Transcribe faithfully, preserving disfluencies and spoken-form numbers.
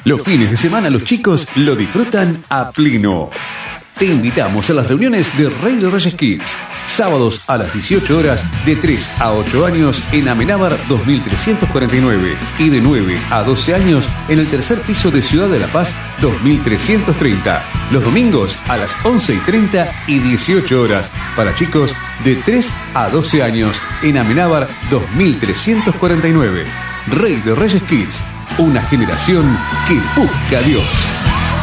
Los fines de semana los chicos lo disfrutan a pleno. Te invitamos a las reuniones de Rey de Reyes Kids. Sábados a las dieciocho horas, de tres a ocho años en Amenábar dos mil trescientos cuarenta y nueve y de nueve a doce años en el tercer piso de Ciudad de la Paz dos mil trescientos treinta. Los domingos a las once y treinta y dieciocho horas para chicos de tres a doce años en Amenábar dos mil trescientos cuarenta y nueve. Rey de Reyes Kids, una generación que busca a Dios.